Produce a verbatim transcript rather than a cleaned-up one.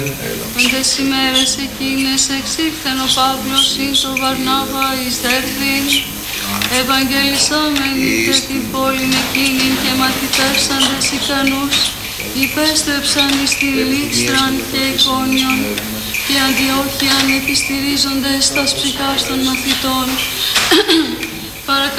Πέντες ημέρες εκείνες εξήλθεν ο Παύλος εις το Βαρνάβα εις Δέρβην, ευαγγελισάμεν είτε την πόλην εκείνην και μαθητεύσαντες ικανούς, υπέστρεψαν εις τη Λύστραν και Εικόνιον και Αντιόχειαν επιστηρίζοντες τας ψυχάς των μαθητών.